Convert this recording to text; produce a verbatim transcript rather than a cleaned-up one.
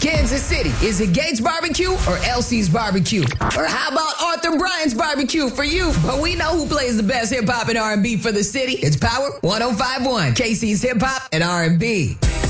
Kansas City, is it Gates Barbecue or Elsie's Barbecue? Or how about Arthur Bryant's Barbecue for you? But we know who plays the best hip-hop and R and B for the city. It's Power one oh five point one, K C's Hip Hop and R and B.